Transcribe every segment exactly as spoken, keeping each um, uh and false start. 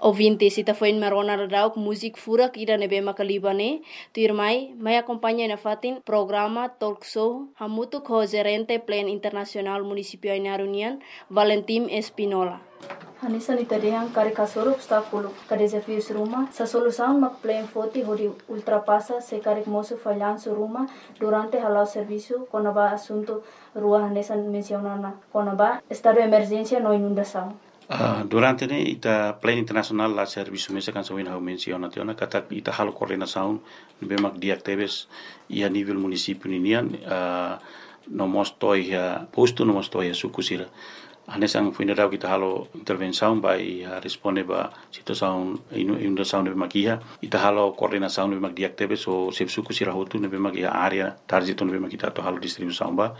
Ouvintes, ita foi marona radau música furak ira nebe makalibane, tu irmai, mai acompanha na fatin programa talk show hamutu ko gerente plan internacional municipio Ainaro União, Valentim Espinola. Hanisa ni tadehang kare kasoro obstáculo, ka desafios ruma, sa solução mak plan foti hori ultrapassa se kare moço falhanço ruma durante halau serviço konaba assunto rua hanesa mencionana, konaba estado de emergência no inundação. Uh, durante ne ita plan internacional la serviço mesa kan sawin hau menciona tiona kata ita halo coordenação be mak diactebes ia nível município ninian uh, no mostoi ya posto no mostoi ya sukusira anesang funerau kita halo intervenção by uh, responde ba situação inundação be makia ita halo coordenação be mak diactebes so sep sukusira hotu be mak ya area target be mak kita to halo distribuição ba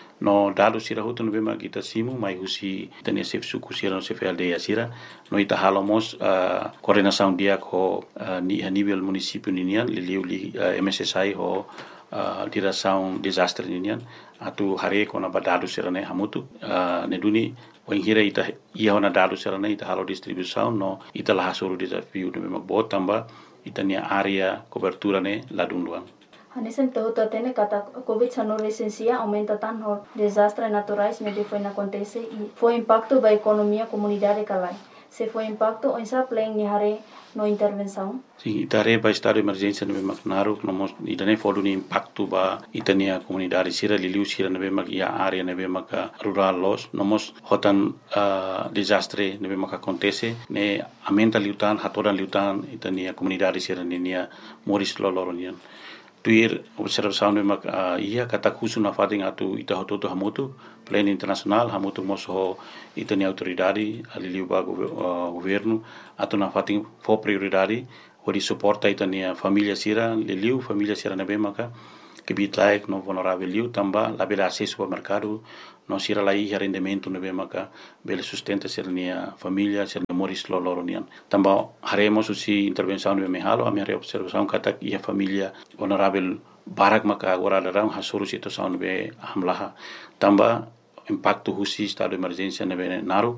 no dado sira hutu no bema kita simu mai husi tania sef suku sira no sef aldeia sira no ita halomos uh, coordenação dia ko uh, ni a nível município ninian liliu li uh, M S S I ho uh, direção desastre ninian atu hare ko na badado sira ne hamutu uh, ne duni o ingira ita ia na dado sira ne ita halo distribuição no ita la hasuru desafio no bema botamba ita nia area cobertura ne ladunduan. Hanesen todo atene kata COVID sano recensia aumenta tan hor desastres naturais medio foi acontece e foi impacto ba economia comunidade calai. Se foi impacto onsa plan ni hare no intervenção. Sim, itare ba estado de emergência no Macnaro, no mos idane fodu ni impacto ba itania comunidade sira liliu sira no bema ia area no bema rural los, no mos hotan uh, desastre no bema acontece ne aumenta liutan hatoran liutan itania comunidade sira ninia moris loloronian. Tuir observação de mak uh, ia kata kusu na fating atu ita hototo hamutu plan internacional hamutu moso itani autoridade aliliu ba uh, governo atu na fating fo prioridade hori suporta itani família sira liliu família sira na bemaka que bitlaik no vulnerável liu tamba la bela acesso ao mercado no sira la ia rendimento no bemaka bela sustenta sira nia família sira moris loloronian tamba haremos usi intervenção no mehalo a minha observação kata ia família vulnerável barak maka agora darão hasuru situação no be hamlaha tamba impacto husi estado de emergência no be naru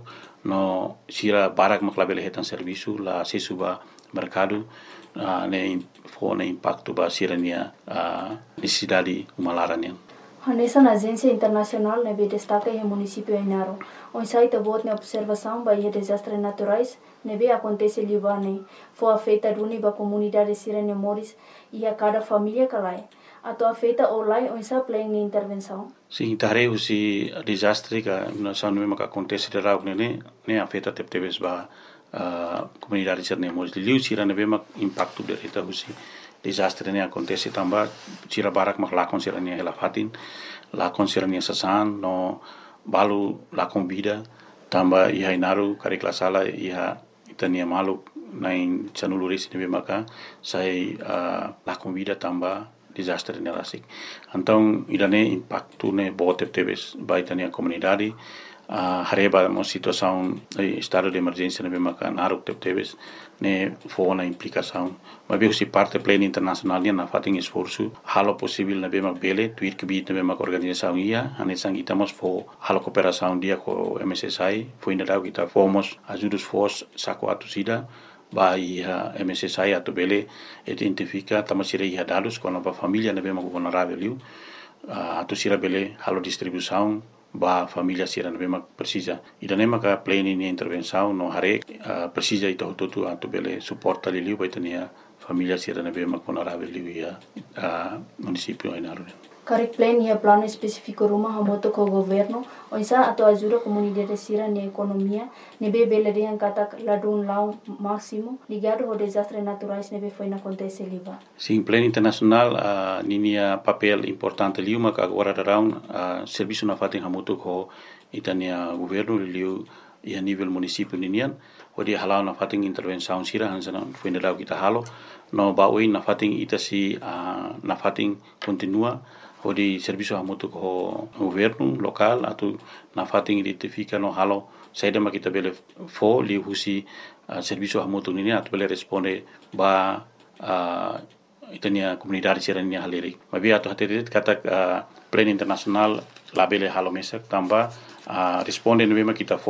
no sira barak makla bela hetan serviço la acesso ba mercado uh, ne fo ne impacto ba sirania uh, necessidade umalaranian. Hanesa na agência internacional ne be destaca e município Ainaro. On site bot ne observação ba e desastres naturais ne be acontece libane. Fo afeta duni ba comunidade sirania moris e a cada família calai. Ato afeta online on sa plan ni intervenção. Sim, tare usi desastre ka na sa no ka acontece de rau ne ne afeta teptebes ba Uh, comunidade sirne moris liu sira ne bema impacto de reta husi desastre ne acontece tamba sira barak mak lakon sira ne hela fatin lakon sira ne sasan no balu lakon vida tamba ia inaru kare klasala ia itania malu nain chanuluris ne bema ka sai uh, lakon vida tamba desastre ne rasik então irane impacto ne bote tebes baitania comunidade Uh, hareba mo situação eh, estado de emergência na bema kan aruk tebes ne fo na implicação mas bem se parte pleno internacional na fating esforço halo possível na bema bele tuir que bit na bema organização ia anesang itamos fo halo cooperação dia com M S S I foi ainda kita fomos ajudos fos saco atusida ba ia M S S I atu bele identifica tamasire ia dados com a família na bema vulnerável uh, atusira bele halo distribuição ba família sira na bema precisa ida nema ka plane ni intervenção no hare uh, precisa ita hototu atu bele suporta liliu ba itania família sira na bema vulnerável ia uh, município Ainaro. Karek plan ia plano específico rumah hamoto ko governo onsa atau ajuda comunidade sira ni economia nebe bele yang kata ladun lau máximo ligado ao desastre naturais nebe foi na acontece liba. Sim, plano internacional uh, ninia papel importante liu mak agora darão uh, serviço na fatin hamoto ko itania governo liu ia nível município ninian odi halau na fatin intervenção sira hansana foi na kita halo no baui na fatin ita si uh, na fatin continua odi serviço hamoto ko governo local atu na fatin identifica no halo saida makita bele fo li husi uh, serviço hamoto nini atu bele responde ba uh, itania comunidade sirania haleri mabi atu haterit kata uh, plan international labele halo mesak tamba uh, responde no bema kita fo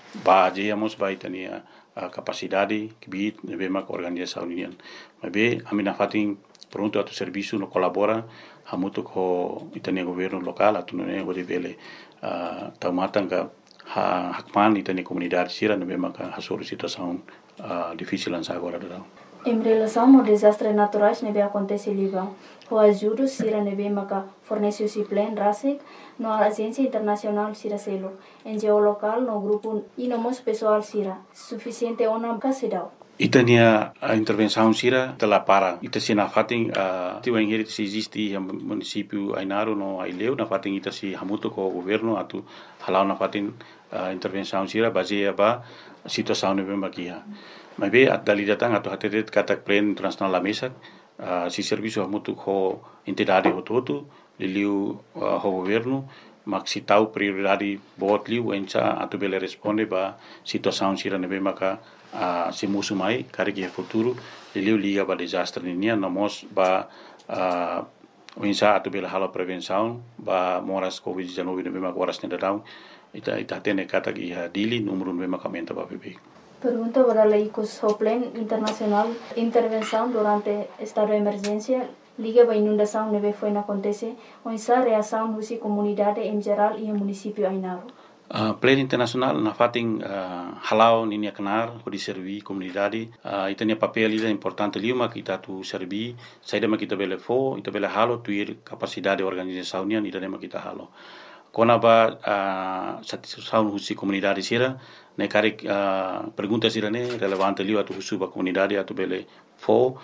ba jeyamos ba itania uh, capacidade que bit nebe mak organização union. Mas be amina fatin pronto atu serviço no colabora hamutu ko itania governo local atu ne gode vele uh, taumatanga ha hakman itania comunidade sira nebe mak hasoro situação uh, difícil lança agora da. Em relação aos desastres naturais nebe acontece Líbano, o ajuda sira nebe maka fornece o plan RASIC no agência internacional sira selo, em geolocal no grupo e no mos pessoal sira, suficiente ona casidao. Itania a intervenção sira telah para ita sina fating a tiu ingeri se existe a município Ainaro no Aileu na fating ita si hamutu ko governo atu halau na fating a intervenção sira baseia ba situação nebe makia. Mas be at dali datang atau hatetet katak plan internasional la mesa uh, si serviço hamutu ko entidade hototu liliu uh, ho governo mak si tau prioridade bot liu encha atu bele responde ba situação sira nebe maka uh, si musu mai kare ki futuro liliu liga ba desastre ninia nomos ba uh, encha atu bele halo prevenção ba moras covid dezenove nebe maka waras nedadau ita ita tene katak iha dili número nebe maka menta ba bebe. Pergunta para la I C O S, o Plan Internacional Intervenção durante estado de emergência, liga para inundação neve foi na acontece, onde a reação da comunidade em geral e o município Ainaro. Uh, Plan Internacional na fating uh, halau ninia kenar kodi servi komunidade uh, itania papel ida importante liuma kita tu servi saida ma kita bele fo ita bele halo tuir capacidade organização nia ida ma kita halo kona ba uh, satisfação husi komunidade sira ne kare uh, pergunta sira ne relevante liu atu husu ba komunidade atu bele fo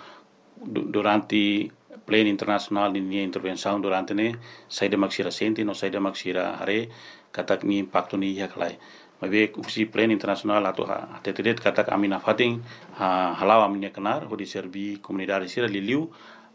durante Plan Internacional ninia intervenção durante ne saida maksira senti no saida maksira hare katak ni impacto ni ya kalai mabe usi Plan Internacional atau ha tetedet katak amina fating ha halau aminya kenar ho di servi komunidade sira liliu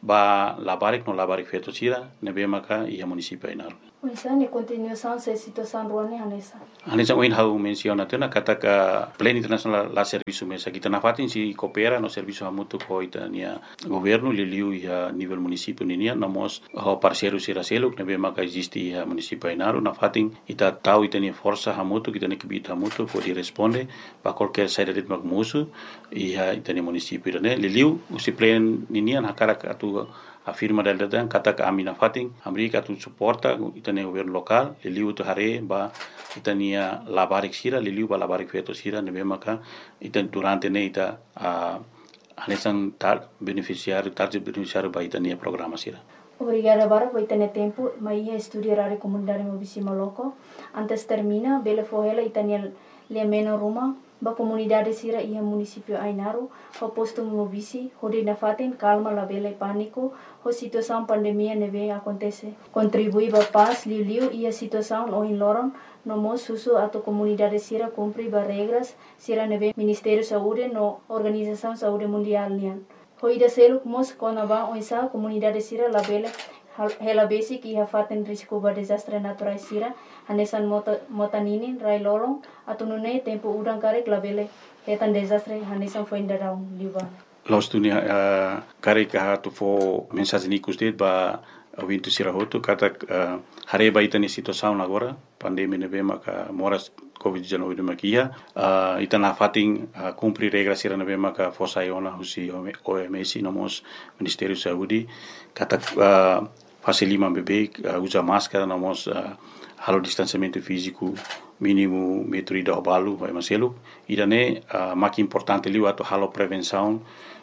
ba labarik no labarik feto sira nebe maka ia municipio Ainaro. Oisa ne continuação se situação ruane hanesa. Hanesa oin hau menciona tena katak Plan Internacional la serviço mesa kita na fating si coopera no serviço hamutu ko itania governo liliu ia nível municipio ninia namos ho parceiro sira selo nebe maka existe ia municipio Ainaro na fating ita tau itania força hamutu kita ne kibita hamutu ko di responde ba qualquer saída de magmusu ia itania municipio ne liliu usi plan ninia na karak atu afirma del datang kata ke amina fating Amerika tu suporta itania governo local liliu tu hare ba itania labarik sira liliu ba labarik feto sira nebe maka itan durante ne ita uh, anesan tar beneficiário target beneficiário ba itania programa sira. Obrigada para por ter tempo, mas ia estudar a comunidade mobisima loco. Antes termina, bele fohela itania le meno Roma, ba comunidade sira ia municipio Ainaro, ho posto mobisi, ho de nafaten calma la bele pânico, ho situação pandemia neve acontece. Contribui ba paz liu liu ia situação o in loron, no mos susu ato comunidade sira cumpri ba regras sira neve Ministério Saúde no Organização Saúde Mundial nian. Ho ida seluk mos kona ba oisa comunidade sira la bele hela basic ia faten risco ba desastre natural sira hanesan mota motaninin rai lolong atau nune tempo udang karek la bele hetan desastre hanesan foi ndarau liban. Los dunia uh, karek ha tu fo mensagem ni kustet ba wintu sira hotu kata uh, hare ba itani situação agora pandemia neve maka moras covid dezenove de makia uh, itana fating uh, cumprir regras sira neve maka fosa iona husi O M S nomos Ministério Saúde kata uh, fase lima bebê uh, usa máscara nomos uh, halo distanciamento físico mínimo metro e dau balu vai maselu irane uh, mak importante liu atau halo prevenção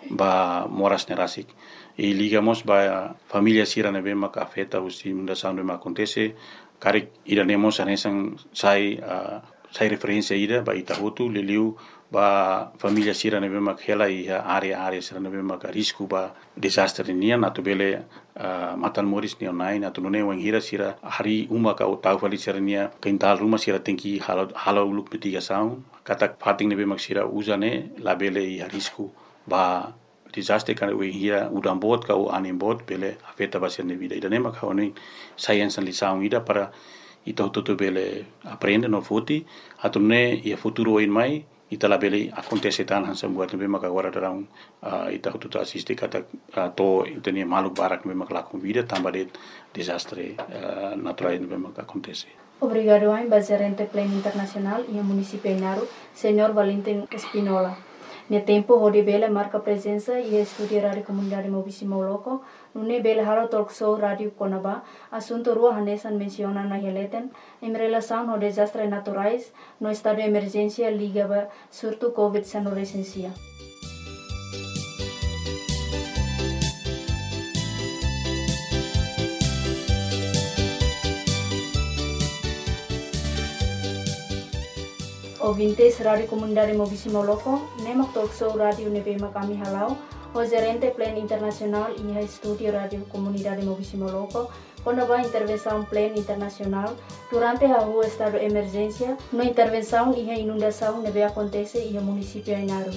ba moras nerasik e ligamos ba família sira neve maka afeta usi mundação de acontece kare iranemos anesan sai uh, sai referência ida ba itahutu liliu ba família sira neve mak hela i area area sira neve mak risco ba desastre nian atu bele uh, matan moris ni online atu none wang hira sira hari uma ka utau fali sira nia kental rumah sira tingki halo halo uluk mitigação katak fating neve mak sira uzane la bele i risco ba desastre kan we hira udam bot ka u anim bot bele afeta ba sira vida ida nema ka oni science lição ida para ito tutu bele aprende no futi atu ne ia futuro in mai ita la bele acontece tan hansa buat nebe maka agora darang uh, ita tutu assiste kata uh, to itani maluk barak nebe maka lakum vida tamba de desastre uh, natural nebe maka acontece. Obrigado ao gerente Plan Internacional e ao município Inaru, senhor Valentim Espinola. No tempo, onde bela marca presença e estudia rádio comunidade Mobisimo Loco, no bela halo talk show rádio Conaba, assunto rua hanesan menciona na heleten, em relação ao desastres naturais, no estado de emergência ligava surto covid dezenove licencia. Ouvintes Rádio Comunidade Mobisimo Loco, nemak talk show rádio nebema kami halau, o gerente Plan Internacional e a estúdio Rádio Comunidade Mobisimo Loco, quando a intervenção Plan Internacional, durante a rua estado de emergência, no intervenção e a inundação neve acontece e o município Inaru.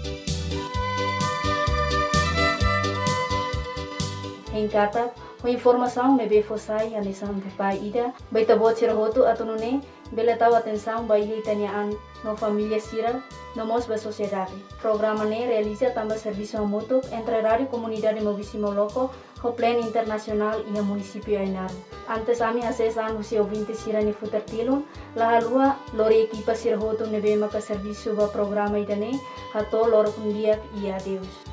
Em Kata, a informação neve fossai a nisan de pai ida, baita bot sirahoto atunune, bela tahu atenção bayi itaniaan no família Sira, no mos ba sociedade. Programa ne realiza também serviço mútuo entre a Rádio Comunidade Mobisimo Loco, o Plan Internacional e o município Inaru. Antes ami acesan usi ouvinte Sira ni futertilun, la halua lori equipa sirahoto nebema ka serviço ba programa idane, hato loro kundiak e adeus.